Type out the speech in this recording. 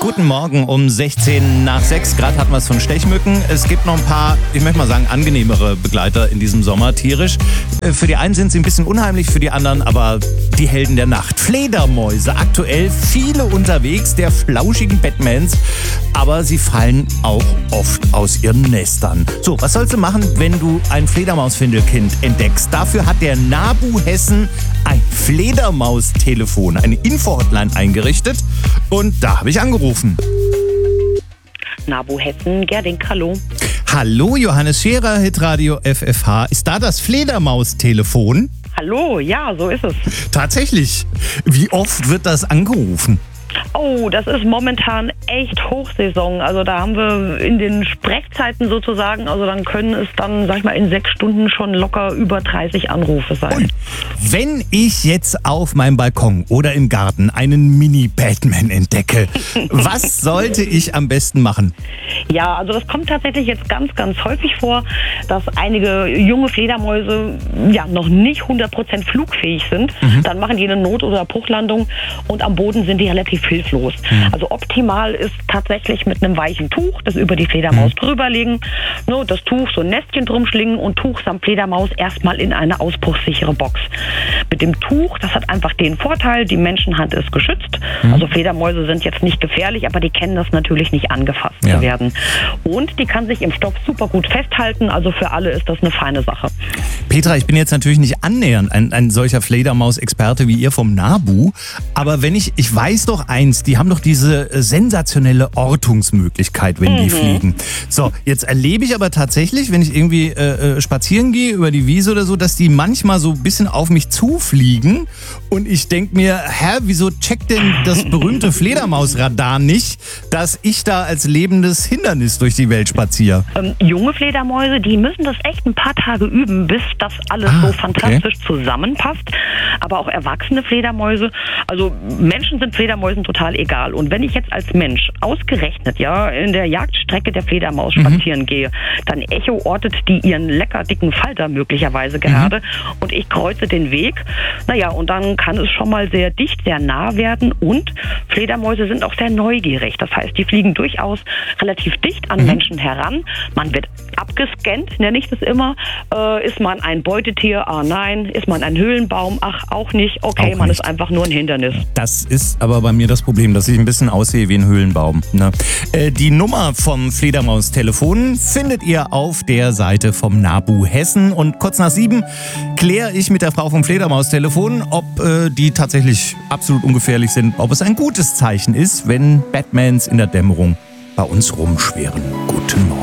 Guten Morgen um 16 nach 6. Gerade hatten wir es von Stechmücken. Es gibt noch ein paar, ich möchte mal sagen, angenehmere Begleiter in diesem Sommer tierisch. Für die einen sind sie ein bisschen unheimlich, für die anderen aber die Helden der Nacht. Fledermäuse, aktuell viele unterwegs, der flauschigen Batmans. Aber sie fallen auch oft aus ihren Nestern. So, was sollst du machen, wenn du ein Fledermausfindelkind entdeckst? Dafür hat der NABU Hessen ein Fledermaustelefon, eine Info-Hotline eingerichtet. Und da habe ich angerufen. NABU Hessen, Gerding, hallo. Hallo, Johannes Scherer, Hitradio FFH. Ist da das Fledermaustelefon? Hallo, ja, so ist es. Tatsächlich. Wie oft wird das angerufen? Oh, das ist momentan echt Hochsaison. Also da haben wir in den Sprechzeiten sozusagen, also dann können es dann, sag ich mal, in 6 Stunden schon locker über 30 Anrufe sein. Und wenn ich jetzt auf meinem Balkon oder im Garten einen Mini-Batman entdecke, was sollte ich am besten machen? Ja, also das kommt tatsächlich jetzt ganz, ganz häufig vor, dass einige junge Fledermäuse ja noch nicht 100% flugfähig sind. Dann machen die eine Not- oder Bruchlandung und am Boden sind die relativ hilflos. Also optimal ist tatsächlich mit einem weichen Tuch, das über die Fledermaus drüberlegen, das Tuch so ein Nestchen drum schlingen und Tuch samt Fledermaus erstmal in eine ausbruchssichere Box. Mit dem Tuch, das hat einfach den Vorteil, die Menschenhand ist geschützt. Also Fledermäuse sind jetzt nicht gefährlich, aber die kennen das natürlich nicht, angefasst zu werden. Und die kann sich im Stoff super gut festhalten, also für alle ist das eine feine Sache. Petra, ich bin jetzt natürlich nicht annähernd ein solcher Fledermaus-Experte wie ihr vom NABU, aber wenn ich weiß doch eins, die haben doch diese sensationelle Ortungsmöglichkeit, wenn die fliegen. So, jetzt erlebe ich aber tatsächlich, wenn ich irgendwie spazieren gehe über die Wiese oder so, dass die manchmal so ein bisschen auf mich zufliegen und ich denke mir, wieso checkt denn das berühmte Fledermausradar nicht, dass ich da als lebendes Hindernis durch die Welt spaziere? Junge Fledermäuse, die müssen das echt ein paar Tage üben, bis das alles so fantastisch zusammenpasst. Aber auch erwachsene Fledermäuse, also Menschen sind Fledermäusen total egal. Und wenn ich jetzt als Mensch ausgerechnet in der Jagdstrecke der Fledermaus spazieren gehe, dann echoortet die ihren lecker dicken Falter möglicherweise gerade und ich kreuze den Weg. Und dann kann es schon mal sehr dicht, sehr nah werden und Fledermäuse sind auch sehr neugierig. Das heißt, die fliegen durchaus relativ dicht an Menschen heran. Man wird abgescannt, nenne ich das immer. Ist man ein Beutetier? Ah nein. Ist man ein Höhlenbaum? Ach, auch nicht. Okay, auch man nicht. Ist einfach nur ein Hindernis. Das ist aber bei mir das Problem, dass ich ein bisschen aussehe wie ein Höhlenbaum. Ne? Die Nummer vom Fledermaus-Telefon findet ihr auf der Seite vom NABU Hessen. Und kurz nach 7 kläre ich mit der Frau vom Fledermaus-Telefon, ob die tatsächlich absolut ungefährlich sind, ob es ein gutes Zeichen ist, wenn Batmans in der Dämmerung bei uns rumschwirren. Guten Morgen.